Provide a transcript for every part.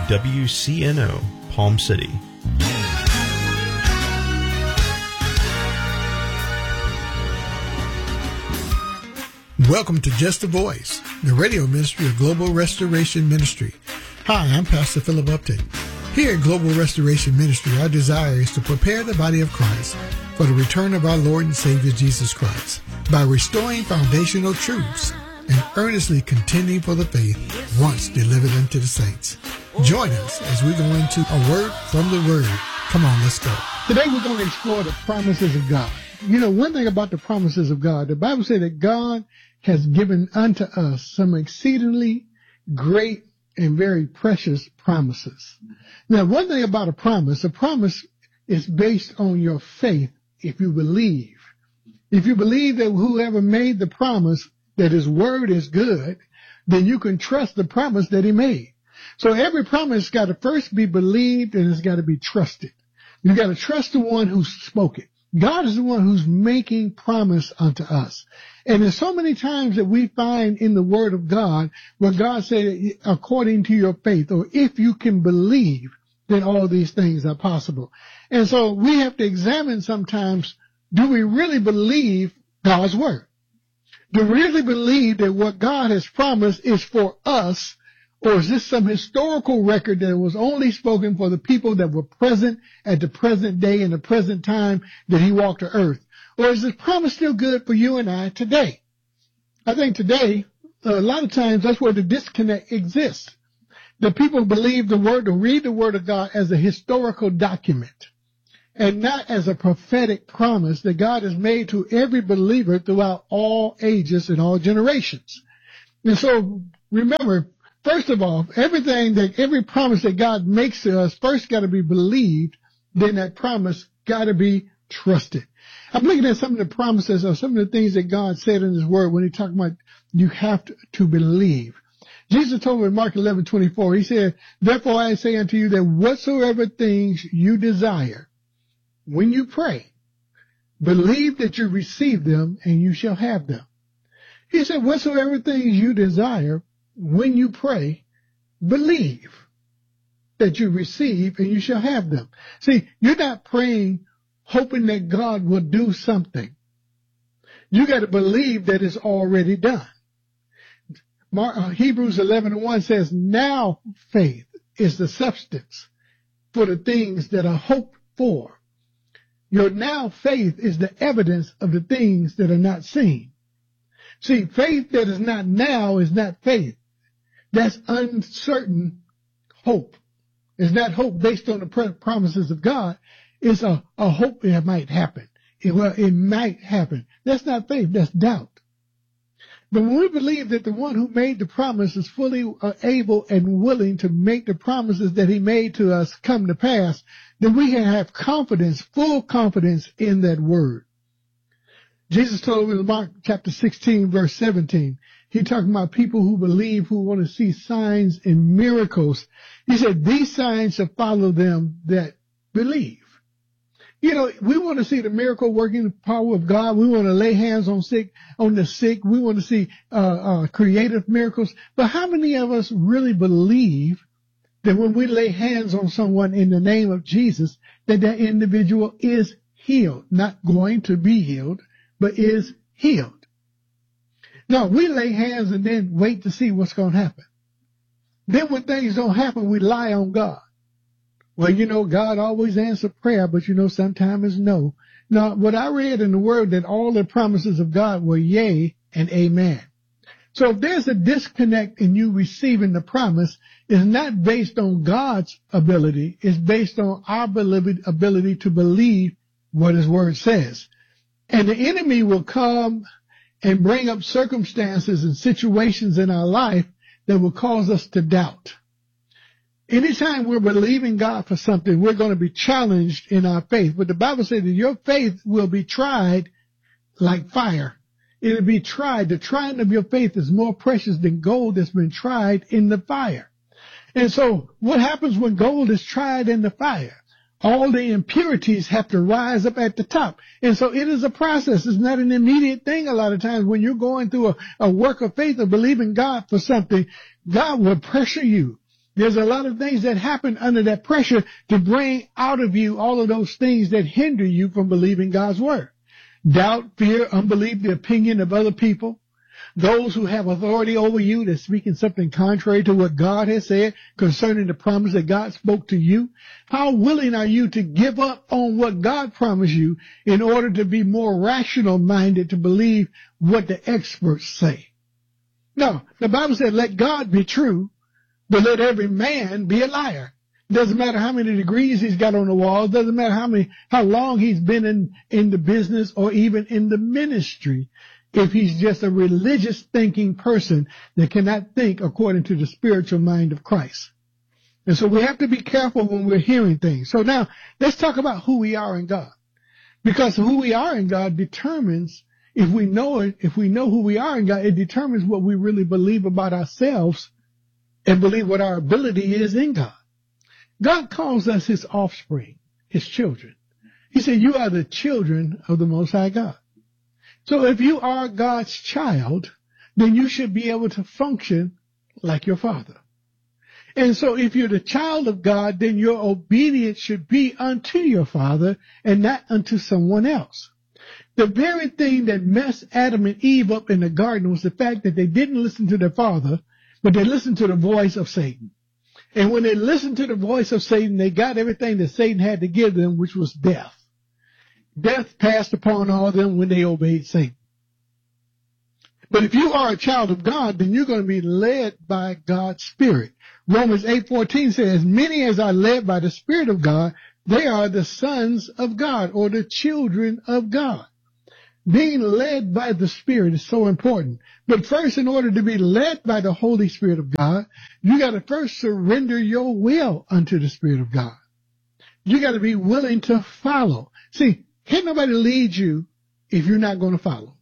WCNO, Palm City. Welcome to Just a Voice, the radio ministry of Global Restoration Ministry. Hi, I'm Pastor Philip Upton. Here at Global Restoration Ministry, our desire is to prepare the body of Christ for the return of our Lord and Savior Jesus Christ by restoring foundational truths and earnestly contending for the faith once delivered unto the saints. Join us as we go into a word from the Word. Come on, let's go. Today we're going to explore the promises of God. You know, one thing about the promises of God, the Bible says that God has given unto us some exceedingly great and very precious promises. Now, one thing about a promise is based on your faith if you believe. If you believe that whoever made the promise, that his word is good, then you can trust the promise that he made. So every promise got to first be believed and it's got to be trusted. You got to trust the one who spoke it. God is the one who's making promise unto us. And there's so many times that we find in the Word of God where God said, according to your faith, or if you can believe, then all these things are possible. And so we have to examine sometimes, do we really believe God's Word? Do we really believe that what God has promised is for us? Or is this some historical record that was only spoken for the people that were present at the present day and the present time that he walked the earth? Or is this promise still good for you and I today? I think today, a lot of times that's where the disconnect exists. The people believe the word, to read the word of God as a historical document and not as a prophetic promise that God has made to every believer throughout all ages and all generations. And so remember, first of all, every promise that God makes to us first got to be believed, then that promise got to be trusted. I'm looking at some of the promises or some of the things that God said in his word when he talked about you have to believe. Jesus told me in Mark 11:24, he said, therefore I say unto you that whatsoever things you desire, when you pray, believe that you receive them and you shall have them. He said, whatsoever things you desire, when you pray, believe that you receive and you shall have them. See, you're not praying hoping that God will do something. You got to believe that it's already done. Hebrews 11:1 says, now faith is the substance for the things that are hoped for. Your now faith is the evidence of the things that are not seen. See, faith that is not now is not faith. That's uncertain hope. It's not hope based on the promises of God. It's a hope that it might happen. It might happen. That's not faith. That's doubt. But when we believe that the one who made the promise is fully able and willing to make the promises that he made to us come to pass, then we can have confidence, full confidence in that word. Jesus told in Mark chapter 16, verse 17, he talking about people who believe, who want to see signs and miracles. He said, these signs shall follow them that believe. You know, we want to see the miracle working power of God. We want to lay hands on the sick. We want to see creative miracles. But how many of us really believe that when we lay hands on someone in the name of Jesus, that individual is healed, not going to be healed, but is healed? No, we lay hands and then wait to see what's going to happen. Then when things don't happen, we lie on God. Well, you know, God always answers prayer, but you know, sometimes it's no. Now, what I read in the word that all the promises of God were yea and amen. So if there's a disconnect in you receiving the promise, it's not based on God's ability. It's based on our ability to believe what his word says. And the enemy will come and bring up circumstances and situations in our life that will cause us to doubt. Anytime we're believing God for something, we're going to be challenged in our faith. But the Bible says that your faith will be tried like fire. It'll be tried. The trying of your faith is more precious than gold that's been tried in the fire. And so what happens when gold is tried in the fire? All the impurities have to rise up at the top. And so it is a process. It's not an immediate thing a lot of times. When you're going through a work of faith or believing God for something, God will pressure you. There's a lot of things that happen under that pressure to bring out of you all of those things that hinder you from believing God's word. Doubt, fear, unbelief, the opinion of other people, those who have authority over you that's speaking something contrary to what God has said concerning the promise that God spoke to you. How willing are you to give up on what God promised you in order to be more rational minded to believe what the experts say? No, the Bible said, let God be true, but let every man be a liar. Doesn't matter how many degrees he's got on the wall. Doesn't matter how long he's been in the business or even in the ministry. If he's just a religious thinking person that cannot think according to the spiritual mind of Christ. And so we have to be careful when we're hearing things. So now let's talk about who we are in God. Because who we are in God determines, if we know who we are in God, it determines what we really believe about ourselves and believe what our ability is in God. God calls us his offspring, his children. He said, you are the children of the Most High God. So if you are God's child, then you should be able to function like your father. And so if you're the child of God, then your obedience should be unto your father and not unto someone else. The very thing that messed Adam and Eve up in the garden was the fact that they didn't listen to their father, but they listened to the voice of Satan. And when they listened to the voice of Satan, they got everything that Satan had to give them, which was death. Death passed upon all of them when they obeyed Satan. But if you are a child of God, then you're going to be led by God's Spirit. Romans 8:14 says, many as are led by the Spirit of God, they are the sons of God or the children of God. Being led by the Spirit is so important. But first, in order to be led by the Holy Spirit of God, you got to first surrender your will unto the Spirit of God. You got to be willing to follow. See, can't nobody lead you if you're not going to follow.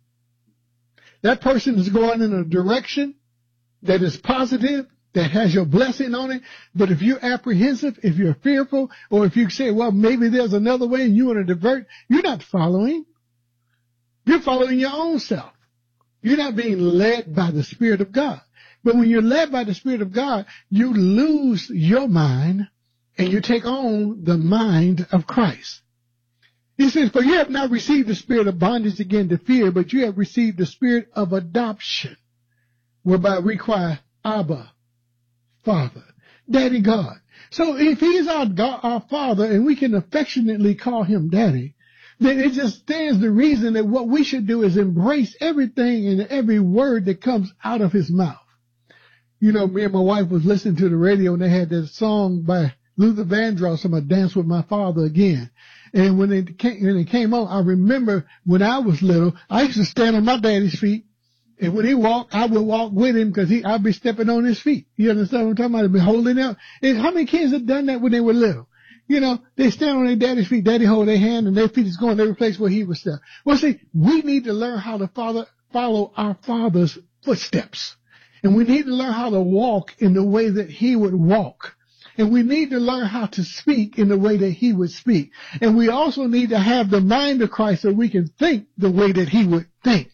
That person is going in a direction that is positive, that has your blessing on it. But if you're apprehensive, if you're fearful, or if you say, well, maybe there's another way and you want to divert, you're not following. You're following your own self. You're not being led by the Spirit of God. But when you're led by the Spirit of God, you lose your mind and you take on the mind of Christ. He says, for you have not received the spirit of bondage again to fear, but you have received the spirit of adoption, whereby we cry, Abba, Father, Daddy God. So if he's our God, our Father, and we can affectionately call him Daddy, then it just stands the reason that what we should do is embrace everything and every word that comes out of his mouth. You know, me and my wife was listening to the radio, and they had this song by Luther Vandross, I'm going to dance with my father again. And when it came on, I remember when I was little, I used to stand on my daddy's feet. And when he walked, I would walk with him because I'd be stepping on his feet. You understand what I'm talking about? I'd be holding out. And how many kids have done that when they were little? You know, they stand on their daddy's feet, daddy hold their hand, and their feet is going every place where he was there. Well, see, we need to learn how to follow our father's footsteps. And we need to learn how to walk in the way that he would walk. And we need to learn how to speak in the way that he would speak. And we also need to have the mind of Christ so we can think the way that he would think.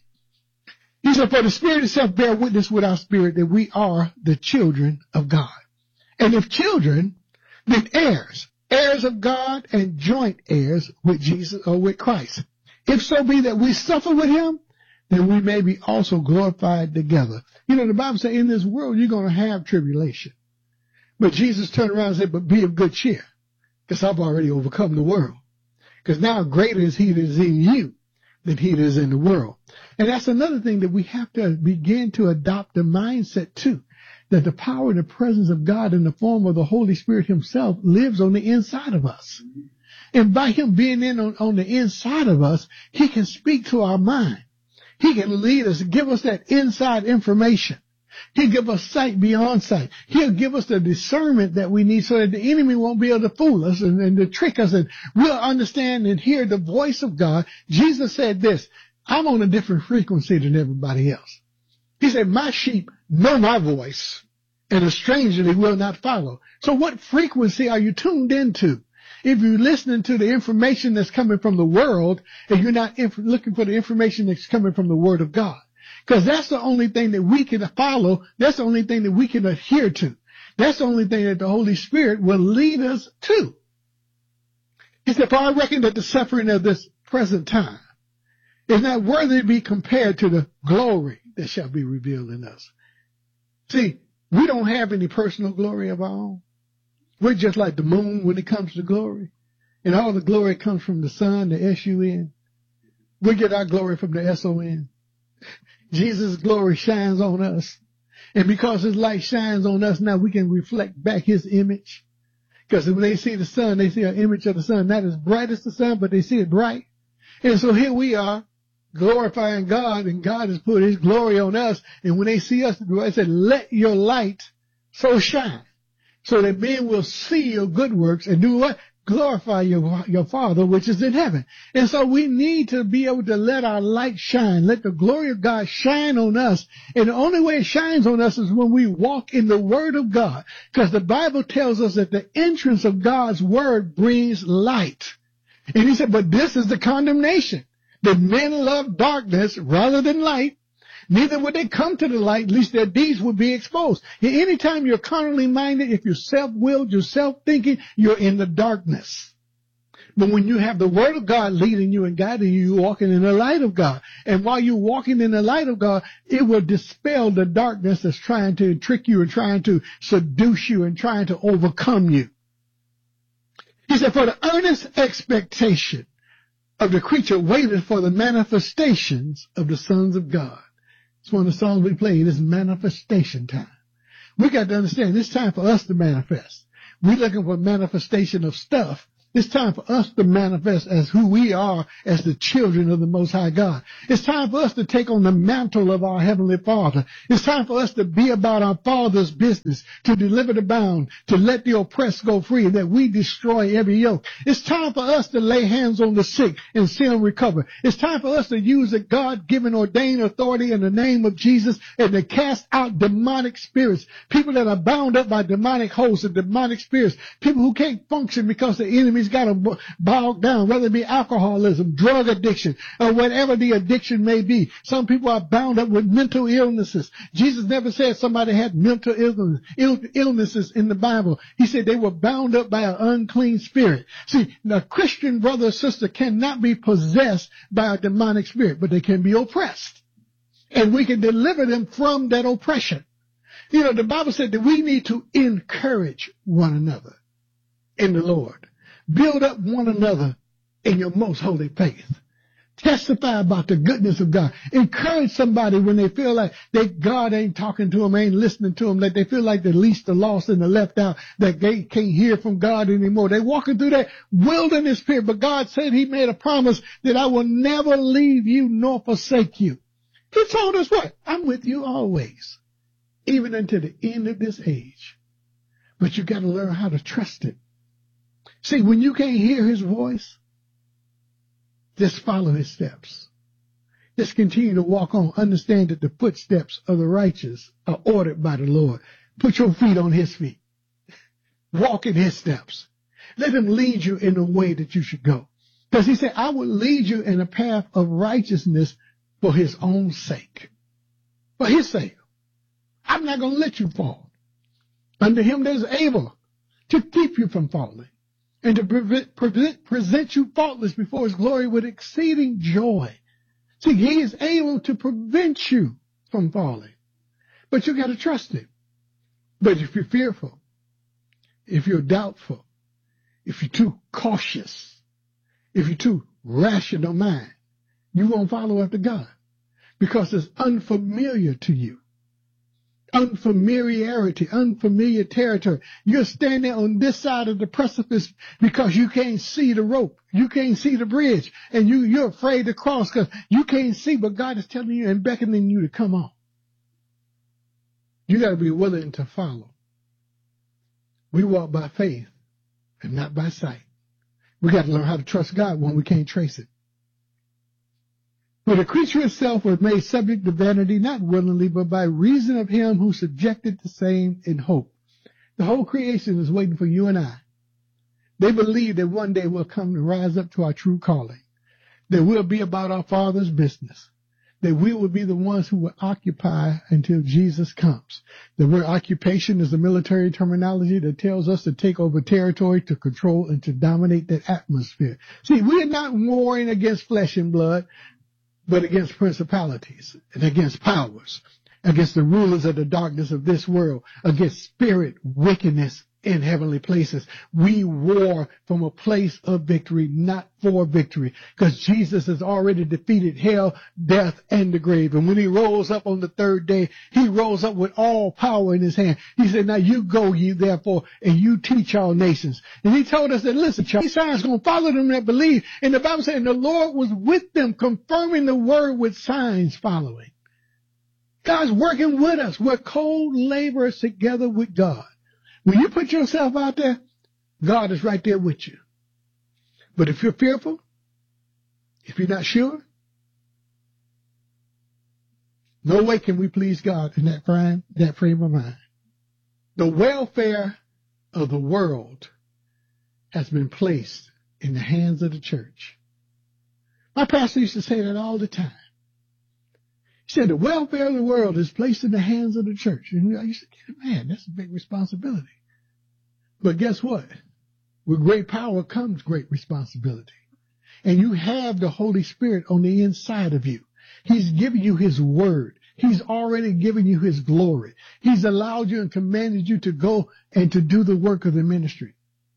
He said, for the Spirit itself bear witness with our spirit that we are the children of God. And if children, then heirs, heirs of God and joint heirs with Jesus or with Christ. If so be that we suffer with him, then we may be also glorified together. You know, the Bible says in this world you're going to have tribulation. But Jesus turned around and said, but be of good cheer, because I've already overcome the world. Because now greater is he that is in you than he that is in the world. And that's another thing that we have to begin to adopt the mindset too, that the power and the presence of God in the form of the Holy Spirit himself lives on the inside of us. And by him being on the inside of us, he can speak to our mind. He can lead us, give us that inside information. He'll give us sight beyond sight. He'll give us the discernment that we need so that the enemy won't be able to fool us and to trick us, and we'll understand and hear the voice of God. Jesus said this, I'm on a different frequency than everybody else. He said, my sheep know my voice, and a stranger they will not follow. So what frequency are you tuned into? If you're listening to the information that's coming from the world and you're not looking for the information that's coming from the Word of God. Because that's the only thing that we can follow. That's the only thing that we can adhere to. That's the only thing that the Holy Spirit will lead us to. He said, for I reckon that the suffering of this present time is not worthy to be compared to the glory that shall be revealed in us. See, we don't have any personal glory of our own. We're just like the moon when it comes to glory. And all the glory comes from the sun, the S-U-N. We get our glory from the S-O-N. Jesus' glory shines on us. And because his light shines on us, now we can reflect back his image. Because when they see the sun, they see an image of the sun, not as bright as the sun, but they see it bright. And so here we are, glorifying God, and God has put his glory on us. And when they see us, I said, let your light so shine, so that men will see your good works and do what? Glorify your Father which is in heaven. And so we need to be able to let our light shine, let the glory of God shine on us. And the only way it shines on us is when we walk in the Word of God, because the Bible tells us that the entrance of God's Word brings light. And he said, but this is the condemnation, that men love darkness rather than light. Neither would they come to the light, lest their deeds would be exposed. Anytime you're carnally minded, if you're self-willed, you're self-thinking, you're in the darkness. But when you have the Word of God leading you and guiding you, you're walking in the light of God. And while you're walking in the light of God, it will dispel the darkness that's trying to trick you and trying to seduce you and trying to overcome you. He said, for the earnest expectation of the creature waited for the manifestations of the sons of God. It's one of the songs we played. It's manifestation time. We got to understand it's time for us to manifest. We're looking for manifestation of stuff. It's time for us to manifest as who we are as the children of the Most High God. It's time for us to take on the mantle of our Heavenly Father. It's time for us to be about our Father's business, to deliver the bound, to let the oppressed go free, and that we destroy every yoke. It's time for us to lay hands on the sick and see them recover. It's time for us to use the God-given ordained authority in the name of Jesus and to cast out demonic spirits, people that are bound up by demonic hosts and demonic spirits, people who can't function because the enemy got them bogged down, whether it be alcoholism, drug addiction, or whatever the addiction may be. Some people are bound up with mental illnesses. Jesus never said somebody had mental illnesses in the Bible. He said they were bound up by an unclean spirit. See, the Christian brother or sister cannot be possessed by a demonic spirit, but they can be oppressed. And we can deliver them from that oppression. You know, the Bible said that we need to encourage one another in the Lord. Build up one another in your most holy faith. Testify about the goodness of God. Encourage somebody when they feel like God ain't talking to them, ain't listening to them, that they feel like they're least, the lost, and the left out, that they can't hear from God anymore. They're walking through that wilderness period, but God said he made a promise that I will never leave you nor forsake you. He told us what? I'm with you always, even until the end of this age. But you got to learn how to trust it. See, when you can't hear his voice, just follow his steps. Just continue to walk on. Understand that the footsteps of the righteous are ordered by the Lord. Put your feet on his feet. Walk in his steps. Let him lead you in the way that you should go. Because he said, I will lead you in a path of righteousness for his own sake. For his sake. I'm not going to let you fall. Under him that is able to keep you from falling, and to present you faultless before his glory with exceeding joy. See, he is able to prevent you from falling. But you got to trust him. But if you're fearful, if you're doubtful, if you're too cautious, if you're too rash in your mind, you won't follow after God because it's unfamiliar to you. Unfamiliarity, unfamiliar territory. You're standing on this side of the precipice because you can't see the rope. You can't see the bridge. And you're afraid to cross because you can't see, but God is telling you and beckoning you to come on. You got to be willing to follow. We walk by faith and not by sight. We got to learn how to trust God when we can't trace it. For the creature itself was made subject to vanity, not willingly, but by reason of him who subjected the same in hope. The whole creation is waiting for you and I. They believe that one day we'll come to rise up to our true calling, that we'll be about our Father's business, that we will be the ones who will occupy until Jesus comes. The word occupation is a military terminology that tells us to take over territory, to control, and to dominate that atmosphere. See, we are not warring against flesh and blood, but against principalities and against powers, against the rulers of the darkness of this world, against spirit wickedness in heavenly places. We war from a place of victory, not for victory, because Jesus has already defeated hell, death, and the grave. And when he rose up on the third day, he rose up with all power in his hand. He said, now you go ye therefore, and you teach all nations. And he told us that, listen, these signs going to follow them that believe. And the Bible said, and the Lord was with them, confirming the word with signs following. God's working with us. We're co-laborers together with God. When you put yourself out there, God is right there with you. But if you're fearful, if you're not sure, no way can we please God in that frame of mind. The welfare of the world has been placed in the hands of the church. My pastor used to say that all the time. He said the welfare of the world is placed in the hands of the church. And I used to think, man, that's a big responsibility. But guess what? With great power comes great responsibility. And you have the Holy Spirit on the inside of you. He's given you his word. He's already given you his glory. He's allowed you and commanded you to go and to do the work of the ministry.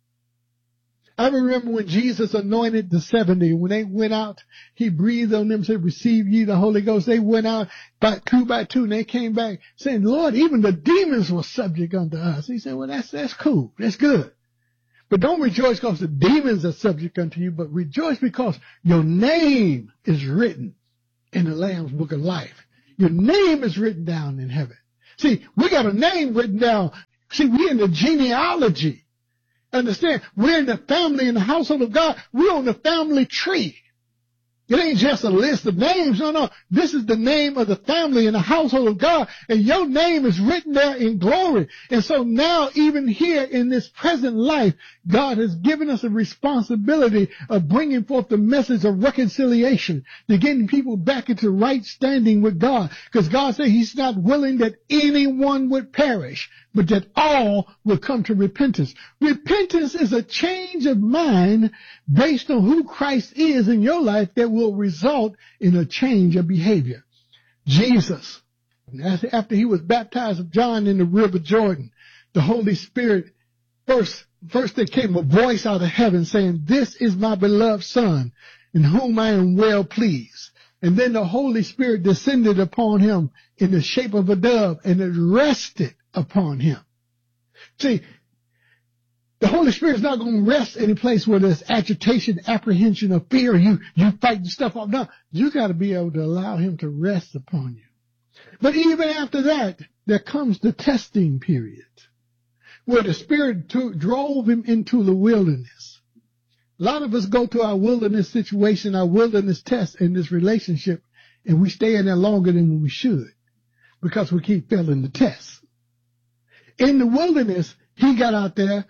I remember when Jesus anointed the 70, when they went out, he breathed on them and said, receive ye the Holy Ghost. They went out by two, and they came back saying, Lord, even the demons were subject unto us. He said, well, that's cool. That's good. But don't rejoice because the demons are subject unto you, but rejoice because your name is written in the Lamb's book of life. Your name is written down in heaven. See, we got a name written down. See, we're in the genealogy. Understand, we're in the family, in the household of God. We're on the family tree. It ain't just a list of names. No. This is the name of the family in the household of God. And your name is written there in glory. And so now, even here in this present life, God has given us a responsibility of bringing forth the message of reconciliation, to getting people back into right standing with God. Because God said he's not willing that anyone would perish, but that all will come to repentance. Repentance is a change of mind based on who Christ is in your life that will result in a change of behavior. Jesus, after he was baptized of John in the river Jordan, the Holy Spirit, first there came a voice out of heaven saying, this is my beloved Son, in whom I am well pleased. And then the Holy Spirit descended upon him in the shape of a dove, and it rested upon him. See, the Holy Spirit is not going to rest any place where there's agitation, apprehension, or fear. You fighting stuff off. No, you got to be able to allow him to rest upon you. But even after that, there comes the testing period, where the Spirit drove him into the wilderness. A lot of us go to our wilderness situation, our wilderness test in this relationship, and we stay in there longer than we should because we keep failing the test. In the wilderness, he got out there.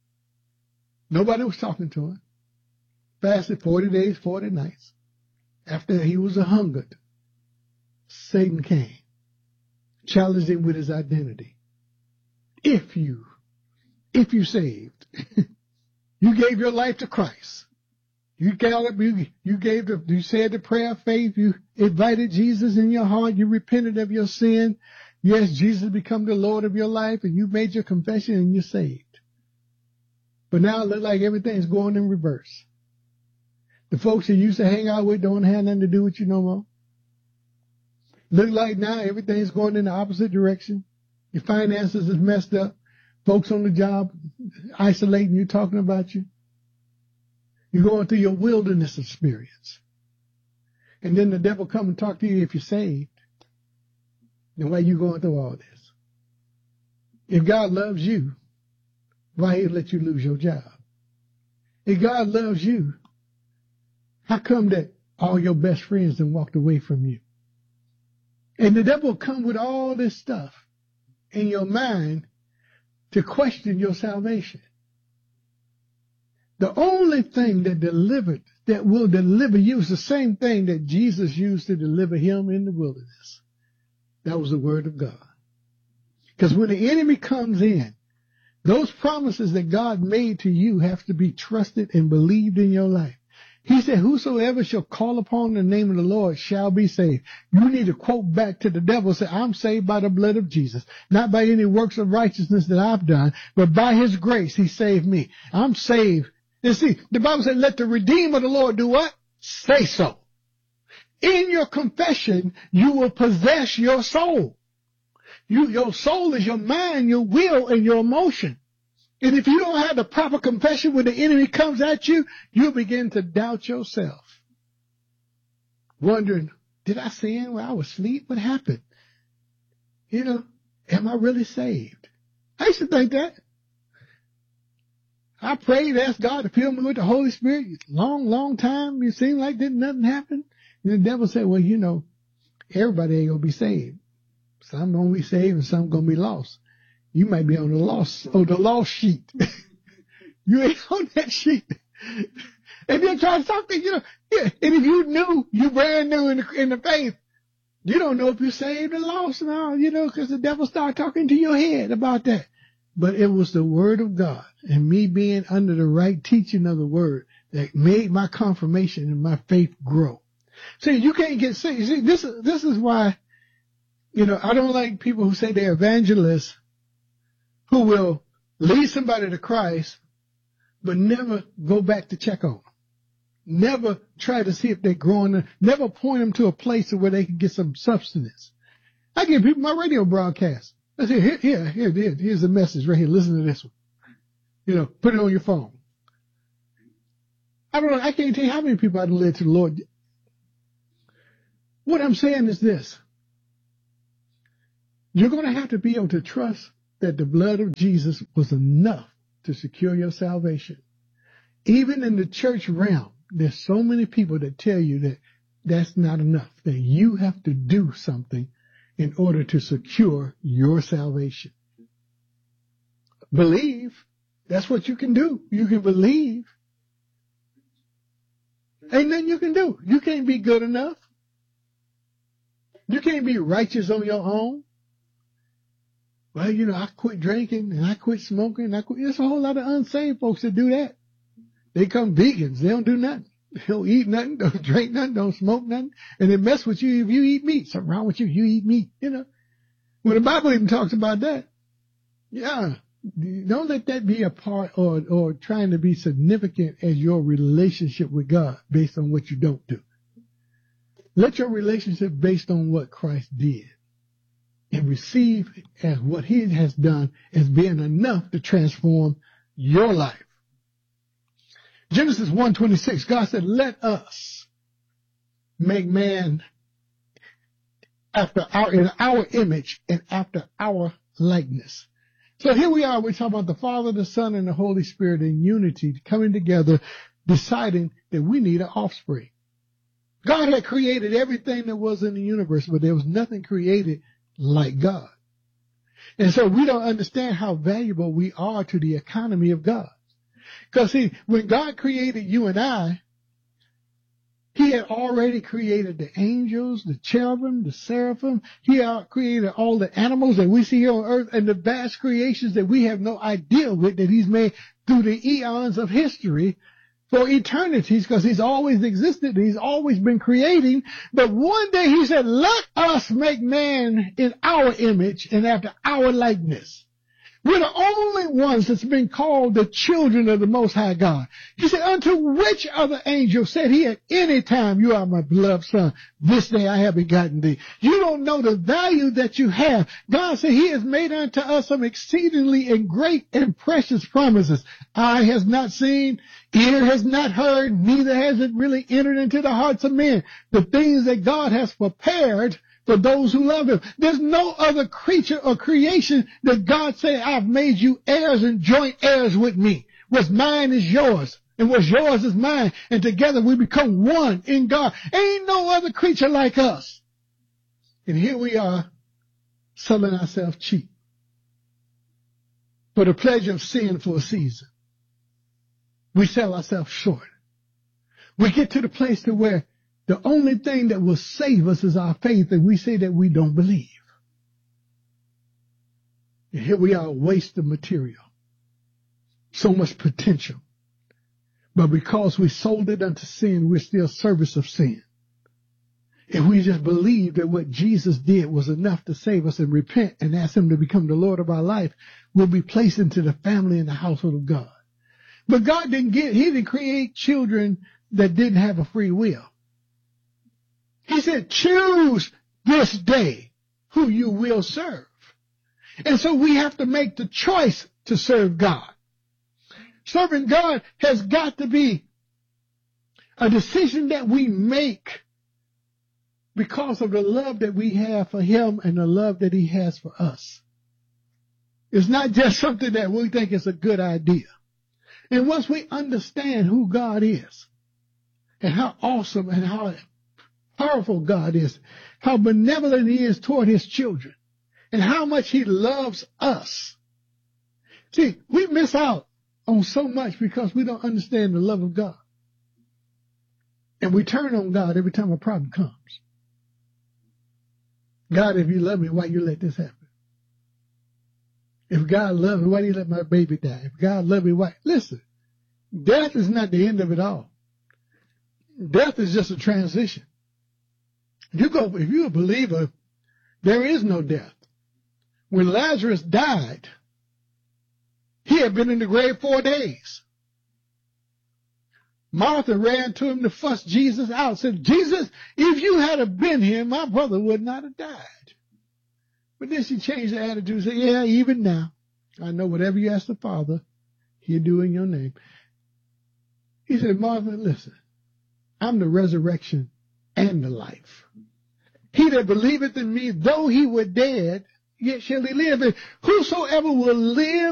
Nobody was talking to him. Fasted 40 days, 40 nights. After he was hungered, Satan came, challenged him with his identity. If you saved, you gave your life to Christ. You said the prayer of faith. You invited Jesus in your heart. You repented of your sin. Yes, Jesus become the Lord of your life, and you made your confession and you're saved. But now it looks like everything's going in reverse. The folks you used to hang out with don't have nothing to do with you no more. Look like now everything's going in the opposite direction. Your finances is messed up. Folks on the job isolating you, talking about you. You're going through your wilderness experience. And then the devil come and talk to you if you're saved. Then why are you going through all this? If God loves you, why he'll let you lose your job? If God loves you, how come that all your best friends done walked away from you? And the devil will come with all this stuff in your mind to question your salvation. The only thing that delivered that will deliver you. It's the same thing that Jesus used to deliver him in the wilderness. That was the word of God. Because when the enemy comes in, those promises that God made to you have to be trusted and believed in your life. He said, whosoever shall call upon the name of the Lord shall be saved. You need to quote back to the devil, say, I'm saved by the blood of Jesus, not by any works of righteousness that I've done, but by his grace he saved me. I'm saved. And see, the Bible said, let the Redeemer of the Lord do what? Say so. In your confession, you will possess your soul. Your soul is your mind, your will, and your emotion. And if you don't have the proper confession when the enemy comes at you, you'll begin to doubt yourself. Wondering, did I sin while I was asleep? What happened? Am I really saved? I used to think that. I prayed, asked God to fill me with the Holy Spirit. Long time. It seemed like didn't nothing happen. And the devil said, well, everybody ain't going to be saved. Some going to be saved and some going to be lost. You might be on the lost sheet. You ain't on that sheet. And they're trying to talk to you. And if you knew, you brand new in the faith, you don't know if you're saved or lost now, because the devil started talking to your head about that. But it was the word of God and me being under the right teaching of the word that made my confirmation and my faith grow. See, you can't get saved. See, this is why, I don't like people who say they're evangelists, who will lead somebody to Christ, but never go back to check on them. Never try to see if they're growing. Never point them to a place where they can get some substance. I give people my radio broadcast. I say, here's the message right here. Listen to this one. Put it on your phone. I can't tell you how many people I've led to the Lord. What I'm saying is this. You're going to have to be able to trust that the blood of Jesus was enough to secure your salvation. Even in the church realm, there's so many people that tell you that that's not enough, that you have to do something in order to secure your salvation. Believe. That's what you can do. You can believe. Ain't nothing you can do. You can't be good enough. You can't be righteous on your own. Well, I quit drinking and I quit smoking. There's a whole lot of unsaved folks that do that. They come vegans. They don't do nothing. They don't eat nothing, don't drink nothing, don't smoke nothing. And they mess with you if you eat meat. Something wrong with you. You eat meat, When the Bible even talks about that. Yeah. Don't let that be a part or trying to be significant as your relationship with God based on what you don't do. Let your relationship based on what Christ did and receive as what he has done as being enough to transform your life. Genesis 1:26, God said, let us make man in our image and after our likeness. So here we are, we're talking about the Father, the Son, and the Holy Spirit in unity, coming together, deciding that we need an offspring. God had created everything that was in the universe, but there was nothing created like God. And so we don't understand how valuable we are to the economy of God. Because see, when God created you and I, he had already created the angels, the cherubim, the seraphim. He had created all the animals that we see here on earth and the vast creations that we have no idea with that he's made through the eons of history for eternities, because he's always existed and he's always been creating. But one day he said, let us make man in our image and after our likeness. We're the only ones that's been called the children of the Most High God. He said, unto which other angel said he at any time, you are my beloved son, this day I have begotten thee. You don't know the value that you have. God said he has made unto us some exceedingly and great and precious promises. Eye has not seen, ear has not heard, neither has it really entered into the hearts of men. The things that God has prepared for those who love him. There's no other creature or creation that God said, I've made you heirs and joint heirs with me. What's mine is yours, and what's yours is mine. And together we become one in God. Ain't no other creature like us. And here we are selling ourselves cheap for the pleasure of sin for a season. We sell ourselves short. We get to the place to where the only thing that will save us is our faith, and we say that we don't believe. And here we are, waste of material. So much potential. But because we sold it unto sin, we're still service of sin. If we just believe that what Jesus did was enough to save us and repent and ask him to become the Lord of our life, we'll be placed into the family and the household of God. But God he didn't create children that didn't have a free will. He said, choose this day who you will serve. And so we have to make the choice to serve God. Serving God has got to be a decision that we make because of the love that we have for him and the love that he has for us. It's not just something that we think is a good idea. And once we understand who God is and how awesome and how powerful God is, how benevolent he is toward his children, and how much he loves us. See, we miss out on so much because we don't understand the love of God. And we turn on God every time a problem comes. God, if you love me, why you let this happen? If God loves me, why do you let my baby die? If God loves me, why? Listen, death is not the end of it all. Death is just a transition. If you're a believer, there is no death. When Lazarus died, he had been in the grave 4 days. Martha ran to him to fuss Jesus out, said, Jesus, if you had been here, my brother would not have died. But then she changed her attitude and said, yeah, even now, I know whatever you ask the Father, he'll do in your name. He said, Martha, listen, I'm the resurrection and the life. He that believeth in me, though he were dead, yet shall he live. And whosoever will live